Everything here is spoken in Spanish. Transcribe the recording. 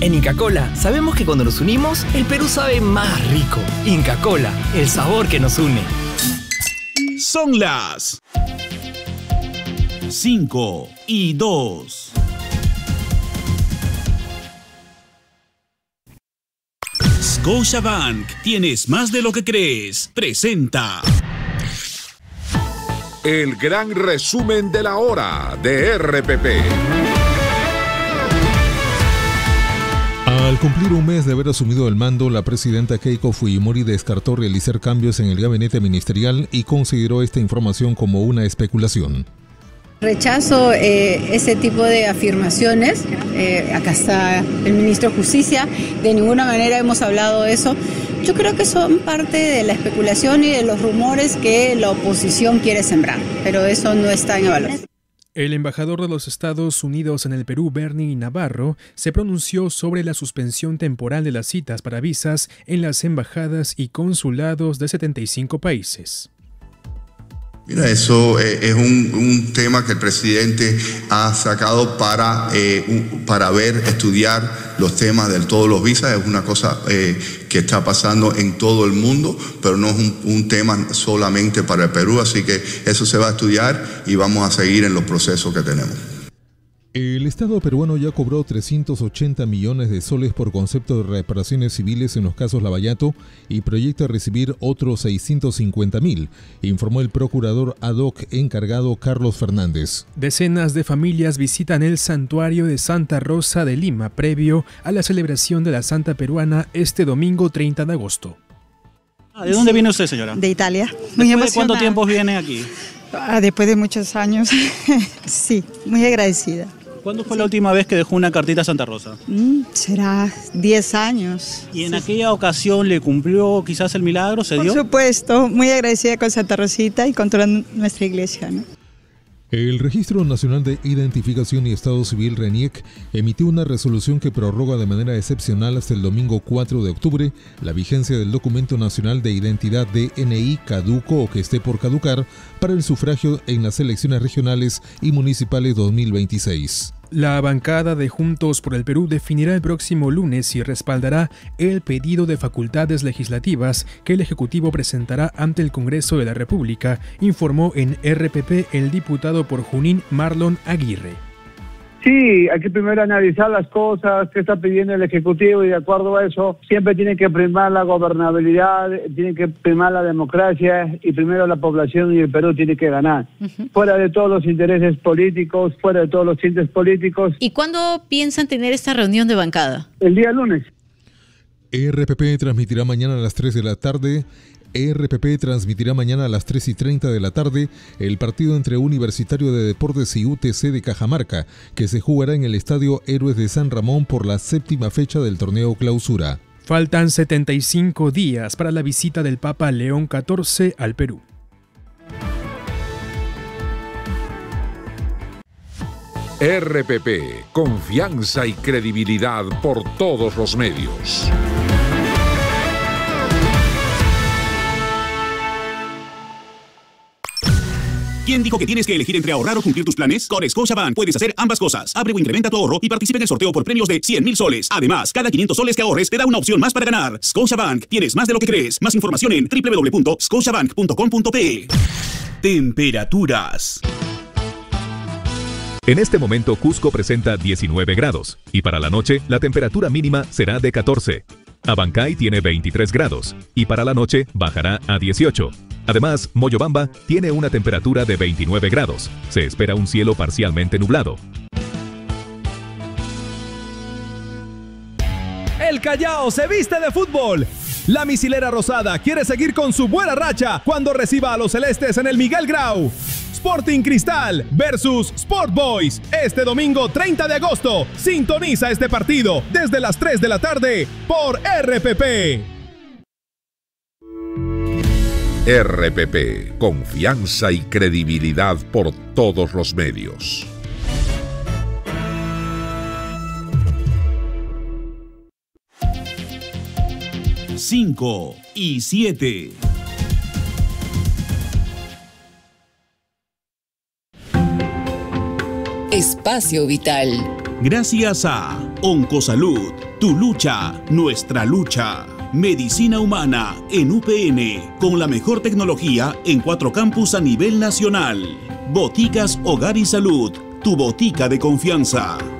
En Inca Kola sabemos que cuando nos unimos, el Perú sabe más rico. Inca Kola, el sabor que nos une. Son las 5:02. Scotiabank, tienes más de lo que crees. Presenta el gran resumen de la hora de RPP. Al cumplir un mes de haber asumido el mando, la presidenta Keiko Fujimori descartó realizar cambios en el gabinete ministerial y consideró esta información como una especulación. Rechazo ese tipo de afirmaciones. Acá está el ministro de Justicia. De ninguna manera hemos hablado de eso. Yo creo que son parte de la especulación y de los rumores que la oposición quiere sembrar, pero eso no está en evaluación. El embajador de los Estados Unidos en el Perú, Bernie Navarro, se pronunció sobre la suspensión temporal de las citas para visas en las embajadas y consulados de 75 países. Mira, eso es un tema que el presidente ha sacado para estudiar los temas de todos los visas. Es una cosa que está pasando en todo el mundo, pero no es un tema solamente para el Perú, así que eso se va a estudiar y vamos a seguir en los procesos que tenemos. El Estado peruano ya cobró 380 millones de soles por concepto de reparaciones civiles en los casos Lavallato y proyecta recibir otros 650.000, informó el procurador ad hoc encargado Carlos Fernández. Decenas de familias visitan el santuario de Santa Rosa de Lima previo a la celebración de la Santa Peruana este domingo 30 de agosto. ¿De dónde viene usted, señora? De Italia. Muy emocionada. ¿De cuánto tiempo viene aquí? Después de muchos años. Sí, muy agradecida. ¿Cuándo fue la última vez que dejó una cartita a Santa Rosa? Será 10 años. ¿Y en aquella ocasión le cumplió quizás el milagro? ¿Se dio? Por supuesto, muy agradecida con Santa Rosita y con toda nuestra iglesia, ¿no? El Registro Nacional de Identificación y Estado Civil, RENIEC, emitió una resolución que prorroga de manera excepcional hasta el domingo 4 de octubre la vigencia del Documento Nacional de Identidad DNI caduco o que esté por caducar para el sufragio en las elecciones regionales y municipales 2026. La bancada de Juntos por el Perú definirá el próximo lunes si respaldará el pedido de facultades legislativas que el Ejecutivo presentará ante el Congreso de la República, informó en RPP el diputado por Junín Marlon Aguirre. Sí, hay que primero analizar las cosas, qué está pidiendo el Ejecutivo y de acuerdo a eso siempre tiene que primar la gobernabilidad, tiene que primar la democracia y primero la población y el Perú tiene que ganar. Fuera de todos los intereses políticos, fuera de todos los tintes políticos. ¿Y cuándo piensan tener esta reunión de bancada? El día lunes. RPP transmitirá mañana a las 3 de la tarde. RPP transmitirá mañana a las 3:30 de la tarde el partido entre Universitario de Deportes y UTC de Cajamarca, que se jugará en el Estadio Héroes de San Ramón por la 7ª fecha del torneo Clausura. Faltan 75 días para la visita del Papa León XIV al Perú. RPP, confianza y credibilidad por todos los medios. ¿Quién dijo que tienes que elegir entre ahorrar o cumplir tus planes? Con Scotiabank puedes hacer ambas cosas. Abre o incrementa tu ahorro y participa en el sorteo por premios de 100.000 soles. Además, cada 500 soles que ahorres te da una opción más para ganar. Scotiabank, tienes más de lo que crees. Más información en www.scotiabank.com.pe. Temperaturas. En este momento Cusco presenta 19 grados y para la noche la temperatura mínima será de 14. Abancay tiene 23 grados y para la noche bajará a 18. Además, Moyobamba tiene una temperatura de 29 grados. Se espera un cielo parcialmente nublado. El Callao se viste de fútbol. La misilera rosada quiere seguir con su buena racha cuando reciba a los celestes en el Miguel Grau. Sporting Cristal versus Sport Boys. Este domingo 30 de agosto. Sintoniza este partido desde las 3 de la tarde por RPP. RPP, confianza y credibilidad por todos los medios. Cinco y 7. Espacio Vital. Gracias a Oncosalud, tu lucha, nuestra lucha. Medicina humana en UPN, con la mejor tecnología en 4 campus a nivel nacional. Boticas Hogar y Salud, tu botica de confianza.